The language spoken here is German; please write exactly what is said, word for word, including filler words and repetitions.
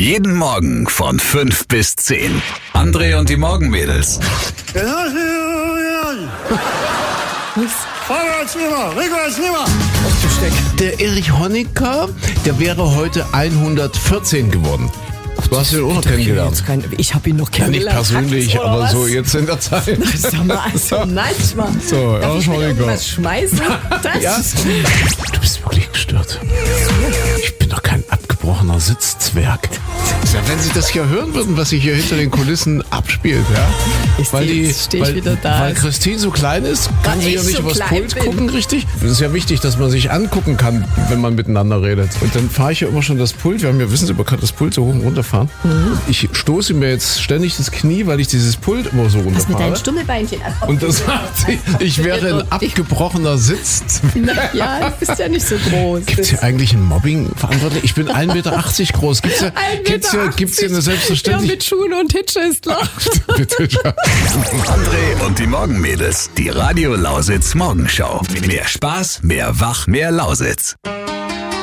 Jeden Morgen von fünf bis zehn. André und die Morgenmädels. Vorwärts nimmer, rückwärts nimmer. Der Erich Honecker, der wäre heute hundertvierzehn geworden. Du hast ihn auch noch kennengelernt. Ich habe ihn noch Ja, nicht kennengelernt. persönlich, Oder aber was? so jetzt in der Zeit. Sag mal, also manchmal. So, Darf ich Erich mir Honecker. irgendwas schmeißen? Das Ja? Du bist wirklich gestört. Ich bin doch kein abgebrochener Sitzzwerg. Ja, wenn Sie das hier hören würden, was sich hier hinter den Kulissen abspielt, ja? Ich Weil, steh- die, jetzt steh ich weil, wieder da. weil Christine so klein ist, kann Weil sie ja ich nicht so übers klein Pult bin. gucken, richtig? Es ist ja wichtig, dass man sich angucken kann, wenn man miteinander redet. Und dann fahre ich ja immer schon das Pult. Wir haben ja, wissen Sie, man kann das Pult so hoch und runter fahren. Mhm. Ich stoße mir jetzt ständig das Knie, weil ich dieses Pult immer so Was mit deinen runterfahre. Stummelbeinchen? Und dann sagt sie, ich wäre ein abgebrochener Sitzzwerg. Ja, du bist ja nicht so groß. Gibt es hier eigentlich ein Mobbing verantwortlich? Ich bin ein Meter achtzig groß. Gibt es hier, gibt's hier, gibt's hier eine Ja, Selbstverständlichkeit? mit Schuhen und Hitchhästler. Bitte, ja. André und die Morgenmädels. Die Radio Lausitz Morgenshow. Mehr Spaß, mehr Wach, mehr Lausitz.